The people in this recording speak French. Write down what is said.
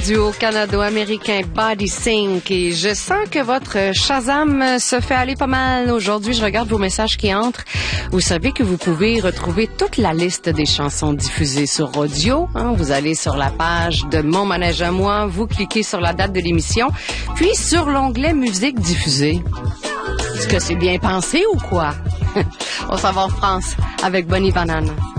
duo canado-américain Body Sync et je sens que votre Shazam se fait aller pas mal aujourd'hui. Je regarde vos messages qui entrent. Vous savez que vous pouvez retrouver toute la liste des chansons diffusées sur audio. Vous allez sur la page de Mon Manège à moi, vous cliquez sur la date de l'émission, puis sur l'onglet Musique diffusée. Est-ce que c'est bien pensé ou quoi? On s'en va en France avec Bonnie Banane.